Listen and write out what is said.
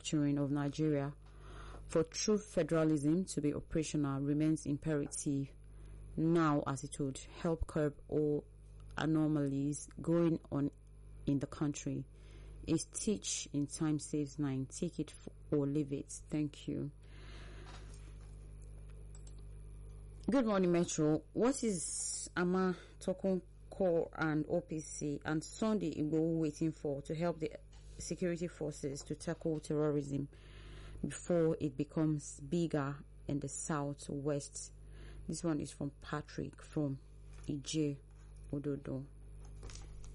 restructuring of Nigeria, for true federalism to be operational remains imperative now, as it would help curb all anomalies going on in the country. A stitch in time saves 9. Take it or leave it. Thank you. Good morning, Metro. What is Ama Tokun Core and OPC and Sunday Igboho waiting for to help the security forces to tackle terrorism before it becomes bigger in the southwest? This one is from Patrick from Ije Ododo.